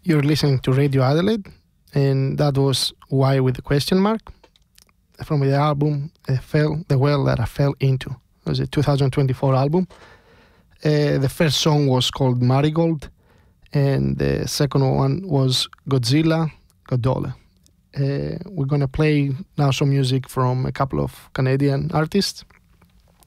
You're listening to Radio Adelaide, and that was Why with the question mark from the album The Well That I Fell Into. It was a 2024 album. The first song was called Marigold, and the second one was Godzilla, Godole. We're going to play now some music from a couple of Canadian artists.